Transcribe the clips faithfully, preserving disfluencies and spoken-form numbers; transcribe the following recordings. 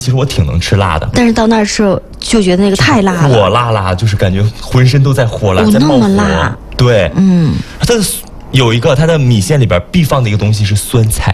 其实我挺能吃辣的， 但是到那儿时候就觉得那个太辣了， 火辣辣，就是感觉浑身都在火辣， 哦， 在冒火。 那么辣， 对， 嗯， 它的有一个它的米线里边必放的一个东西是酸菜。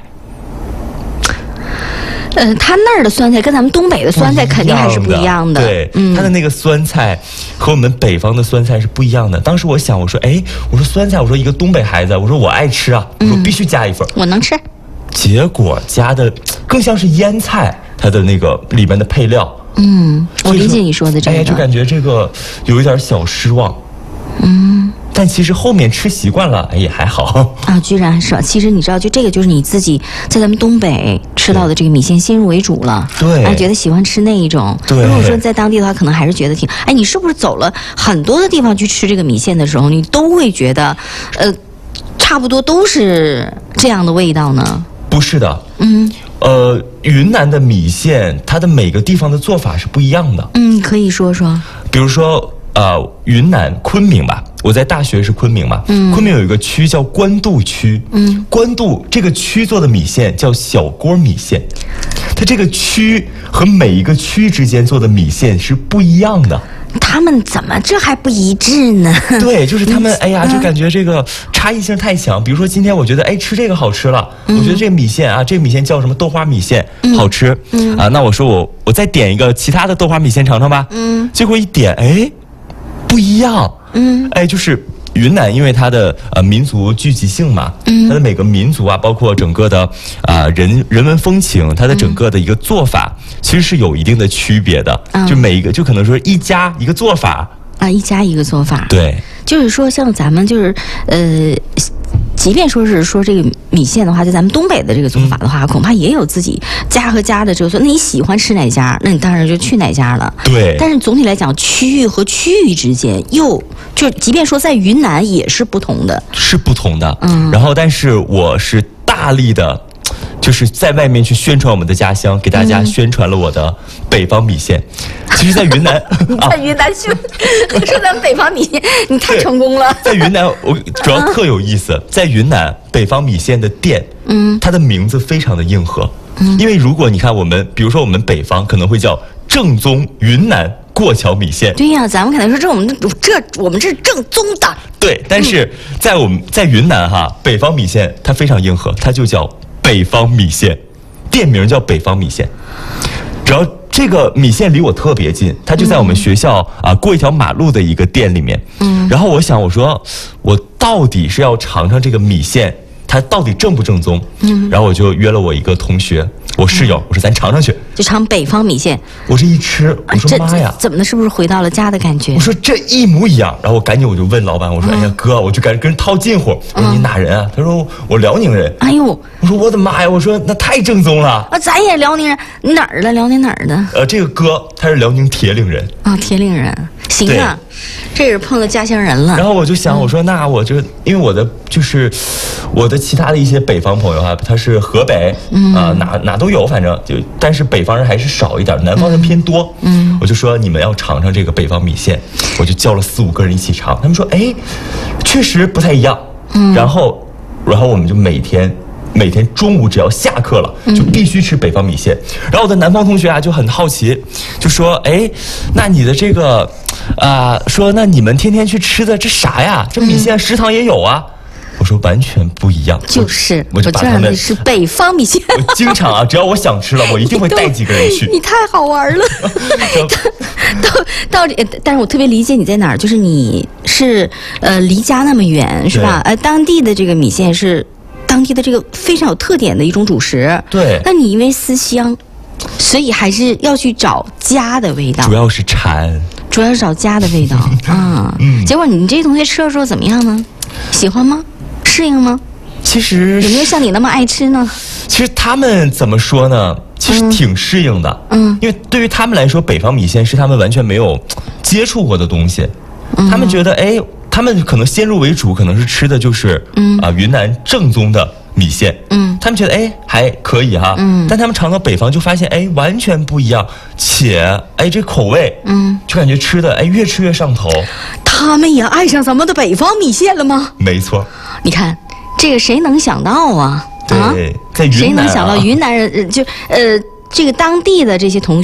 呃，他那儿的酸菜跟咱们东北的酸菜肯定还是不一样的。 对， 嗯， 他的那个酸菜和我们北方的酸菜是不一样的。当时我想，我说，哎，我说酸菜，我说一个东北孩子，我说我爱吃啊，我说必须加一份、 嗯，我能吃。 结果加的更像是腌菜，它的那个里面的配料。 嗯，我理解你说的这个。 哎呀，就感觉这个有一点小失望。 嗯。 但其实后面吃习惯了，哎也还好啊，居然是吧？其实你知道，就这个就是你自己在咱们东北吃到的这个米线先入为主了， 对， 啊，觉得喜欢吃那一种。 对， 如果说在当地的话，可能还是觉得挺……哎，你是不是走了很多的地方去吃这个米线的时候，你都会觉得，呃，差不多都是这样的味道呢？ 不是的， 嗯， 呃，云南的米线，它的每个地方的做法是不一样的。 嗯，可以说说， 比如说。呃，云南昆明吧，我在大学是昆明嘛，嗯，昆明有一个区叫官渡区，嗯，官渡这个区做的米线叫小锅米线，它这个区和每一个区之间做的米线是不一样的。 他们怎么这还不一致呢？ 对，就是他们，哎呀，就感觉这个差异性太强。比如说今天我觉得，哎，吃这个好吃了，嗯、我觉得这个米线啊，这个米线叫什么豆花米线，嗯、好吃，嗯啊，那我说我我再点一个其他的豆花米线尝尝吧，嗯，结果一点，哎。不一样，嗯，哎，就是云南，因为它的呃民族聚集性嘛，嗯，它的每个民族啊，包括整个的啊、呃、人人文风情，它的整个的一个做法，嗯、其实是有一定的区别的，嗯、就每一个就可能说一家一个做法啊，一家一个做法， 对， 就是说像咱们就是呃。即便说是说这个米线的话，在咱们东北的这个做法的话，嗯、恐怕也有自己家和家的这个说，那你喜欢吃哪家，那你当然就去哪家了。 对。 但是总体来讲，区域和区域之间又就，即便说在云南也是不同的， 是不同的。 嗯。 然后，但是我是大力的，就是在外面去宣传我们的家乡，给大家宣传了我的北方米线。嗯、其实，在云南， 在云南说说咱们北方米线，你太成功了。 在云南，我主要特有意思，在云南北方米线的店，嗯，它的名字非常的硬核，嗯，因为如果你看我们，比如说我们北方可能会叫正宗云南过桥米线， 对呀、啊，咱们可能说这我们这我们这是正宗的， 对，但是在我们在云南哈，北方米线它非常硬核，它就叫北方米线，店名叫北方米线，只要。这个米线离我特别近，它就在我们学校啊过一条马路的一个店里面。嗯，然后我想，我说我到底是要尝尝这个米线，它到底正不正宗？嗯，然后我就约了我一个同学，我室友，我说咱尝尝去， 就尝北方米线。 我这一吃，我说妈呀， 怎么的？是不是回到了家的感觉？ 我说这一模一样。然后我赶紧我就问老板，我说哎呀哥，我就赶紧跟人套近乎。我说你哪人啊？他说我辽宁人。 哎呦， 我说我的妈呀！我说那太正宗了。 啊，咱也辽宁人，你哪儿的？辽宁哪儿的？ 呃，这个哥他是辽宁铁岭人。 啊，铁岭人，行啊，这是碰到家乡人了。 然后我就想，我说那我就因为我的就是我的其他的一些北方朋友啊，他是河北，嗯啊、呃、哪哪都有，反正就但是北方人还是少一点，南方人偏多。嗯，我就说你们要尝尝这个北方米线，我就叫了四五个人一起尝，他们说哎，确实不太一样。嗯，然后然后我们就每天。每天中午只要下课了，就必须吃北方米线。嗯、然后我的南方同学啊就很好奇，就说：“哎，那你的这个，啊、呃，说那你们天天去吃的这啥呀？这米线食堂也有啊。嗯”我说完全不一样， 就是， 我就把他们是北方米线。 我经常啊，只要我想吃了，我一定会带几个人去。 你太好玩了。到到到，但是我特别理解你在哪儿，就是你是呃离家那么远是吧？呃，当地的这个米线是。当地的这个非常有特点的一种主食， 对。 那你因为思乡，所以还是要去找家的味道。 主要是馋， 主要是找家的味道啊。嗯。结果你这些同学吃的时候怎么样呢？喜欢吗？适应吗？ 其实有没有像你那么爱吃呢？ 其实他们怎么说呢？其实挺适应的。嗯。因为对于他们来说，北方米线是他们完全没有接触过的东西，嗯、他们觉得哎。他们可能先入为主，可能是吃的就是嗯啊、呃、云南正宗的米线，嗯，他们觉得哎还可以哈，嗯，但他们尝到北方就发现哎完全不一样，且哎这口味，嗯，就感觉吃的哎越吃越上头。 他们也爱上咱们的北方米线了吗？ 没错， 你看这个谁能想到啊？ 对， 啊、 在云南、啊、 谁能想到云南人就呃这个当地的这些同学。